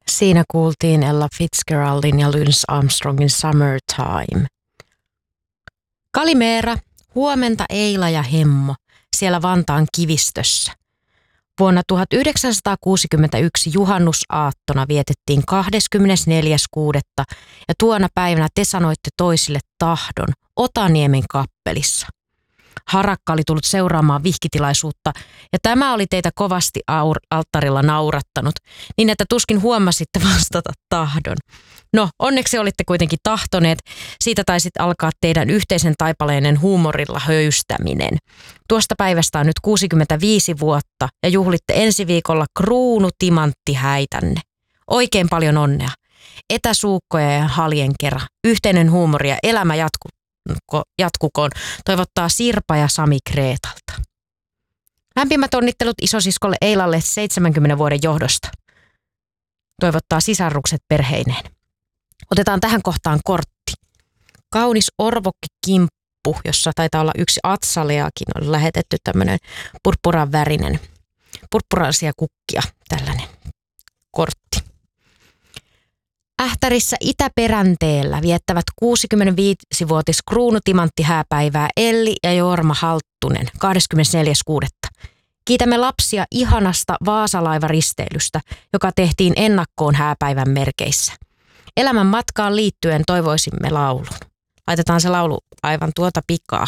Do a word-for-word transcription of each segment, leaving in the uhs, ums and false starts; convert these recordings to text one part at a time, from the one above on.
Siinä kuultiin Ella Fitzgeraldin ja Louis Armstrongin Summertime. Kalimeera, huomenta Eila ja Hemmo, siellä Vantaan kivistössä. Vuonna tuhatyhdeksänsataakuusikymmentäyksi juhannusaattona vietettiin kahdeskymmenesneljäs kuudetta ja tuona päivänä te sanoitte toisille tahdon Otaniemen kappelissa. Harakka oli tullut seuraamaan vihkitilaisuutta ja tämä oli teitä kovasti aur- alttarilla naurattanut, niin että tuskin huomasitte vastata tahdon. No, onneksi olitte kuitenkin tahtoneet, siitä taisit alkaa teidän yhteisen taipaleinen huumorilla höystäminen. Tuosta päivästä on nyt kuusikymmentäviisi vuotta ja juhlitte ensi viikolla kruunutimanttihäitänne. Oikein paljon onnea. Etäsuukkoja ja haljen kerran. Yhteinen huumori ja elämä jatkuu. Jatkukoon, toivottaa Sirpa ja Sami Kreetalta. Lämpimät onnittelut isosiskolle Eilalle seitsemänkymmenen vuoden johdosta. Toivottaa sisarrukset perheineen. Otetaan tähän kohtaan kortti. Kaunis orvokkikimppu, jossa taitaa olla yksi atsaleakin, on lähetetty tämmöinen purppuran värinen, purppuraisia kukkia, tällainen kortti. Ähtärissä Itäperänteellä viettävät kuusikymmentäviisivuotis kruunutimanttihääpäivää Elli ja Jorma Halttunen kahdeskymmenesneljäs kuudetta Kiitämme lapsia ihanasta Vaasalaivaristeelystä, joka tehtiin ennakkoon hääpäivän merkeissä. Elämän matkaan liittyen toivoisimme laulun. Laitetaan se laulu aivan tuota pikaa.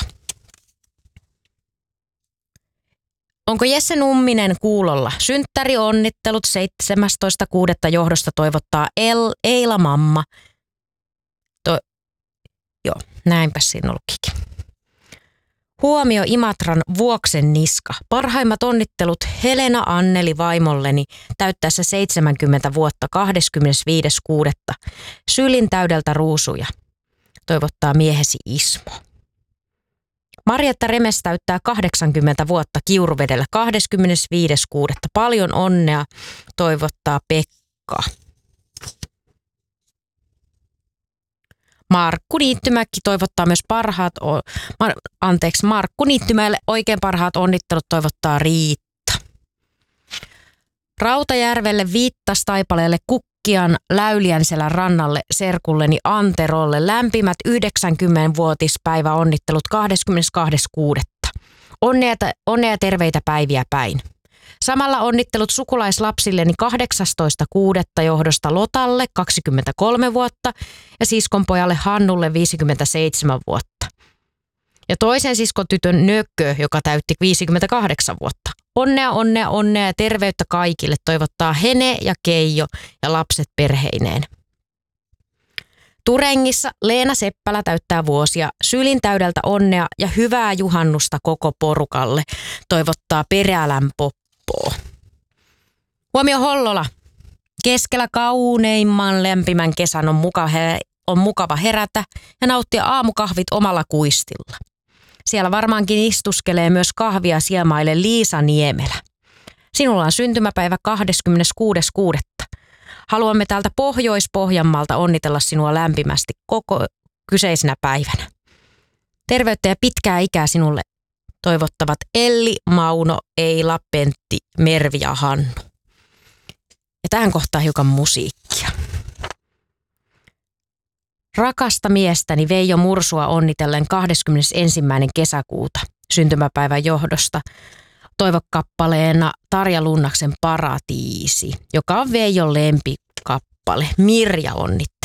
Onko Jesse Numminen kuulolla? Synttäri onnittelut seitsemästoista kuudetta johdosta toivottaa El, Eila mamma. To, joo, näinpä siinä lukikin. Huomio Imatran Vuoksen niska. Parhaimmat onnittelut Helena Anneli vaimolleni täyttäessä seitsemänkymmentä vuotta kahdeskymmenesviides kuudetta Sylin täydeltä ruusuja. Toivottaa miehesi Ismo. Marjatta Remes täyttää kahdeksankymmentä vuotta Kiuruvedellä kahdeskymmenesviides kuudetta Paljon onnea, toivottaa Pekka. Markku Niittymäki toivottaa myös parhaat, o- Mar- anteeksi, Markku Niittymäelle oikein parhaat onnittelut toivottaa Riitta. Rautajärvelle Viittastaipaleelle Kukkian Läyliänselän rannalle serkulleni Anterolle lämpimät yhdeksänkymmenvuotispäivä onnittelut kahdeskymmenestoinen kuudetta Onnea, onnea terveitä päiviä päin. Samalla onnittelut sukulaislapsilleni kahdeksastoista kuudetta johdosta Lotalle kaksikymmentäkolme vuotta ja siskonpojalle Hannulle viisikymmentäseitsemän vuotta. Ja toisen siskon tytön Nökkö, joka täytti viisikymmentäkahdeksan vuotta. Onnea, onnea, onnea ja terveyttä kaikille toivottaa Hene ja Keijo ja lapset perheineen. Turengissa Leena Seppälä täyttää vuosia. Sylin täydeltä onnea ja hyvää juhannusta koko porukalle toivottaa Perälän Poppo. Huomio Hollola. Keskellä kauneimman lämpimän kesän on mukava, on mukava herätä ja nauttia aamukahvit omalla kuistilla. Siellä varmaankin istuskelee myös kahvia siemaille Liisa Niemelä. Sinulla on syntymäpäivä kahdeskymmeneskuudes kuudetta Haluamme täältä Pohjois-Pohjanmaalta onnitella sinua lämpimästi koko kyseisenä päivänä. Terveyttä ja pitkää ikää sinulle toivottavat Elli, Mauno, Eila, Pentti, Mervi ja Hannu. Ja tähän kohtaan hiukan musiikkia. Rakasta miestäni Veijo Mursua onnitellen kahdeskymmenesensimmäinen kesäkuuta syntymäpäivän johdosta toivokappaleena Tarja Lunnaksen Paratiisi, joka on Veijon lempikappale. Mirja onnittelee.